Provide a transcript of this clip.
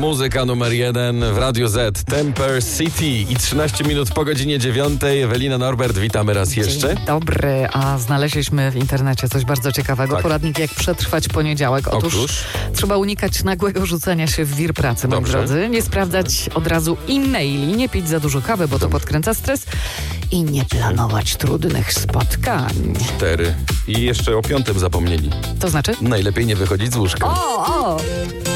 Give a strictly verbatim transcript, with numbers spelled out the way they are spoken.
muzyka numer jeden w Radiu Z. Temper City i trzynaście minut po godzinie dziewiątej. Ewelina, Norbert, witamy raz jeszcze. Dzień dobry, a znaleźliśmy w internecie coś bardzo ciekawego. Tak. Poradnik, jak przetrwać poniedziałek. Otóż, Otóż trzeba unikać nagłego rzucenia się w wir pracy, moi Dobrze. drodzy. Nie sprawdzać od razu e-maili, nie pić za dużo kawy, bo to podkręca stres i nie planować trudnych spotkań. cztery. I jeszcze o piątym zapomnieli. To znaczy? Najlepiej nie wychodzić z łóżka. O, o!